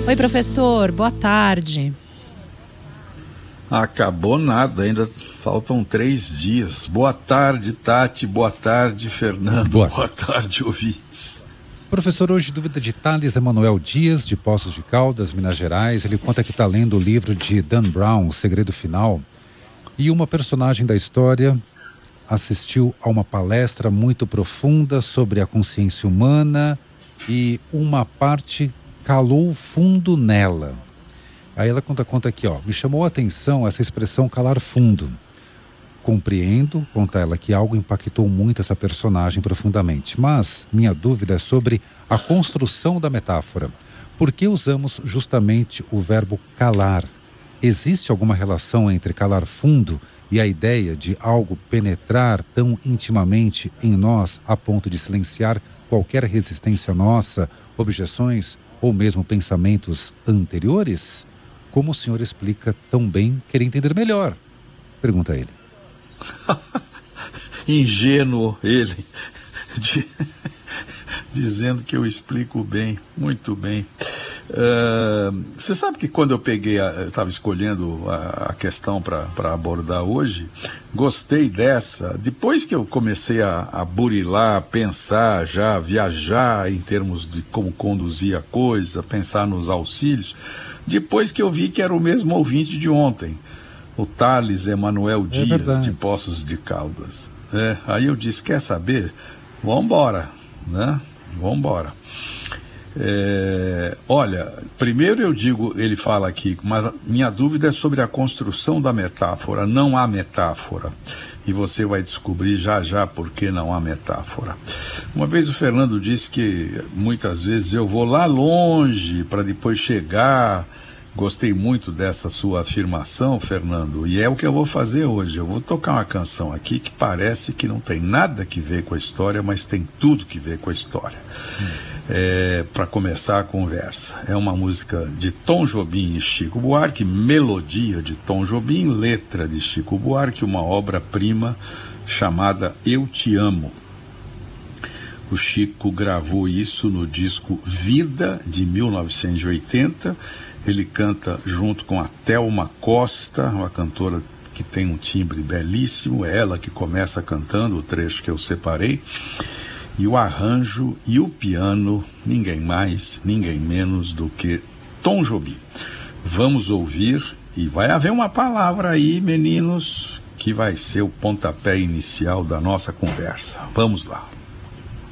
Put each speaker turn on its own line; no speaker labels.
Oi, professor, boa tarde.
Acabou nada, ainda faltam 3 dias. Boa tarde, Tati, boa tarde, Fernando, boa tarde, ouvintes.
Professor, hoje dúvida de Thales Emanuel Dias, de Poços de Caldas, Minas Gerais. Ele conta que está lendo o livro de Dan Brown, O Segredo Final, e uma personagem da história assistiu a uma palestra muito profunda sobre a consciência humana e uma parte calou fundo nela. Aí ela conta aqui, me chamou a atenção essa expressão calar fundo. Compreendo, conta ela, que algo impactou muito essa personagem profundamente, mas minha dúvida é sobre a construção da metáfora. Por que usamos justamente o verbo calar? Existe alguma relação entre calar fundo e a ideia de algo penetrar tão intimamente em nós a ponto de silenciar qualquer resistência nossa, objeções ou mesmo pensamentos anteriores? Como o senhor explica tão bem, querer entender melhor? Pergunta ele.
Ingênuo ele, dizendo que eu explico bem, muito bem. Você sabe que quando eu estava escolhendo a questão para abordar hoje, gostei dessa. Depois que eu comecei a burilar, a pensar, já viajar em termos de como conduzir a coisa, pensar nos auxílios, depois que eu vi que era o mesmo ouvinte de ontem, o Thales Emanuel Dias, de Poços de Caldas. Aí eu disse, quer saber? Vambora, né? Vambora. Olha, primeiro eu digo, ele fala aqui, mas minha dúvida é sobre a construção da metáfora. Não há metáfora. E você vai descobrir já por que não há metáfora. Uma vez o Fernando disse que muitas vezes eu vou lá longe para depois chegar. Gostei muito dessa sua afirmação, Fernando, e é o que eu vou fazer hoje. Eu vou tocar uma canção aqui que parece que não tem nada que ver com a história, mas tem tudo que ver com a história. Para começar a conversa, é uma música de Tom Jobim e Chico Buarque, melodia de Tom Jobim, letra de Chico Buarque, uma obra-prima chamada Eu Te Amo. O Chico gravou isso no disco Vida, de 1980. Ele canta junto com a Thelma Costa, uma cantora que tem um timbre belíssimo. É ela que começa cantando o trecho que eu separei. E o arranjo e o piano, ninguém mais, ninguém menos do que Tom Jobim. Vamos ouvir, e vai haver uma palavra aí, meninos, que vai ser o pontapé inicial da nossa conversa. Vamos lá.